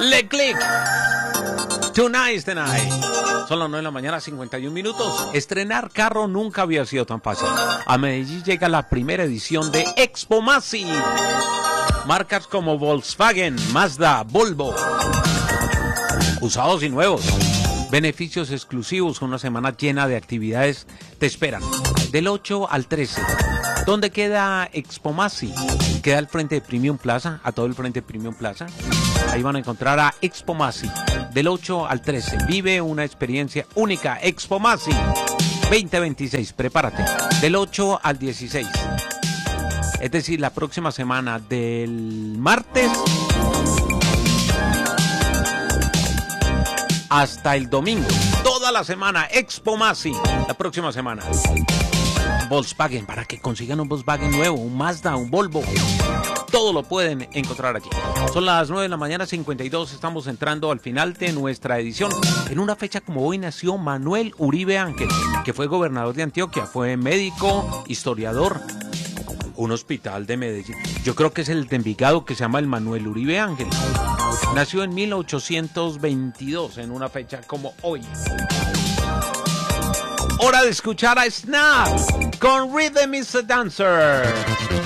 Leclerc. Tonight's the night. Son las 9 de la mañana, 51 minutos. Estrenar carro nunca había sido tan fácil. A Medellín llega la primera edición de Expo Masi. Marcas como Volkswagen, Mazda, Volvo. Usados y nuevos. Beneficios exclusivos, una semana llena de actividades te esperan. Del 8 al 13. ¿Dónde queda Expo Masi? Queda al frente de Premium Plaza, a todo el frente de Premium Plaza. Ahí van a encontrar a Expo Masi. Del 8 al 13. Vive una experiencia única. Expo Masi 2026. Prepárate. Del 8 al 16. Es decir, la próxima semana del martes hasta el domingo. Toda la semana. Expo Masi. La próxima semana. Volkswagen, para que consigan un Volkswagen nuevo, un Mazda, un Volvo. Todo lo pueden encontrar allí. Son las 9 de la mañana, 52. Estamos entrando al final de nuestra edición. En una fecha como hoy nació Manuel Uribe Ángel, que fue gobernador de Antioquia, fue médico, historiador. Un hospital de Medellín. Yo creo que es el de Envigado, que se llama el Manuel Uribe Ángel. Nació en 1822, en una fecha como hoy. Hora de escuchar a Snap con Rhythm is a Dancer.